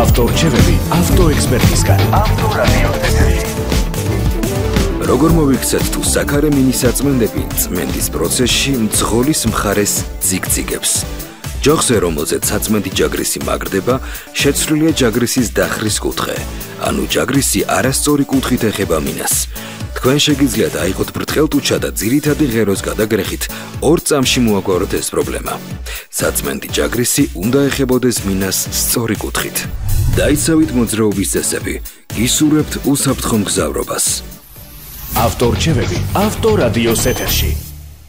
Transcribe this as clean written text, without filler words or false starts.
ავტორჩევები ავტოექსპერტისგან. ავტორადიო ეთერში. როგორ მოვიქცეთ თუ საქარე მინისაწმენდები წმენდის პროცესში მძღოლის მხარეს ძიგძიგებს. ჯოხზე, რომელზეც საწმენდი ჯაგრისი მაგრდება, შეცვლილია ჯაგრისის დახრის კუთხე, ანუ ჯაგრისი არასწორი კუთხით ეხება მინას. თქვენ შეგიძლიათ აიღოთ ბრტყელტუჩა და ძირითადი ღეროს გადაგრეხით 2 წამში მოაგვაროთ ეს პრობლემა. საწმენდი ჯაგრისი უნდა ეხებოდეს მინას სწორი კუთხით. დაიცავით მოძრაობის წესები, გისურვებთ უსაფრთხო მგზავრობას. ავტორჩევები ავტორადიოს ეთერში.